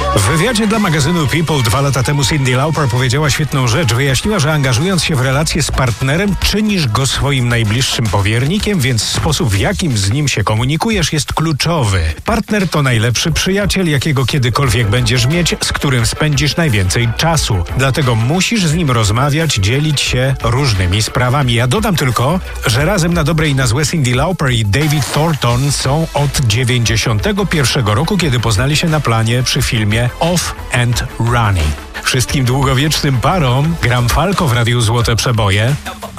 W wywiadzie dla magazynu People 2 lata temu Cyndi Lauper powiedziała świetną rzecz. Wyjaśniła, że angażując się w relację z partnerem, czynisz go swoim najbliższym powiernikiem, więc sposób, w jakim z nim się komunikujesz, jest kluczowy. Partner to najlepszy przyjaciel, jakiego kiedykolwiek będziesz mieć, z którym spędzisz najwięcej czasu. Dlatego musisz z nim rozmawiać, dzielić się różnymi sprawami. Ja dodam tylko, że razem na dobre i na złe Cyndi Lauper i David Thornton są od 91 roku, kiedy poznali się na planie przy filmie Off and Running. Wszystkim długowiecznym parom gram Falco w Radiu Złote Przeboje.